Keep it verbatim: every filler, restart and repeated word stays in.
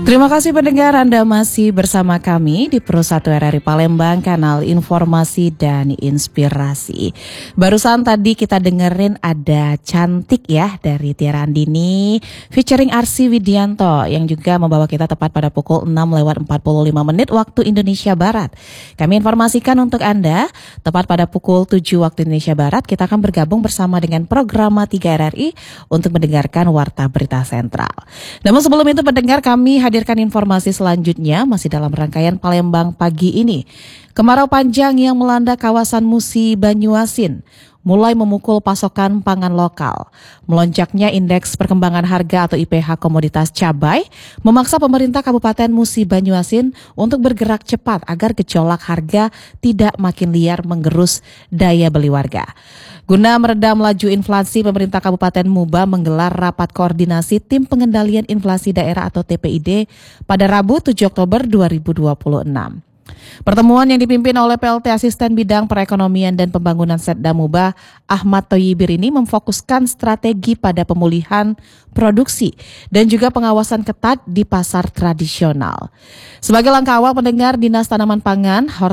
Terima kasih pendengar, Anda masih bersama kami di Pro satu R R I Palembang, kanal informasi dan inspirasi. Barusan tadi kita dengerin ada Cantik ya dari Tiara Andini featuring Arsy Widianto yang juga membawa kita tepat pada pukul enam lewat empat puluh lima menit waktu Indonesia Barat. Kami informasikan untuk Anda, tepat pada pukul tujuh waktu Indonesia Barat kita akan bergabung bersama dengan Programa tiga R R I untuk mendengarkan Warta Berita Sentral. Namun sebelum itu pendengar, kami hadir hadirkan informasi selanjutnya masih dalam rangkaian Palembang pagi ini. Kemarau panjang yang melanda kawasan Musi Banyuasin mulai memukul pasokan pangan lokal. Melonjaknya indeks perkembangan harga atau I P H komoditas cabai memaksa pemerintah Kabupaten Musi Banyuasin untuk bergerak cepat agar gejolak harga tidak makin liar menggerus daya beli warga. Guna meredam laju inflasi, pemerintah Kabupaten Muba menggelar rapat koordinasi Tim Pengendalian Inflasi Daerah atau T P I D pada Rabu tujuh Oktober dua ribu dua puluh enam. Pertemuan yang dipimpin oleh P L T Asisten Bidang Perekonomian dan Pembangunan Setda Muba, Ahmad Thoyibir ini memfokuskan strategi pada pemulihan produksi dan juga pengawasan ketat di pasar tradisional. Sebagai langkah awal pendengar, Dinas Tanaman Pangan,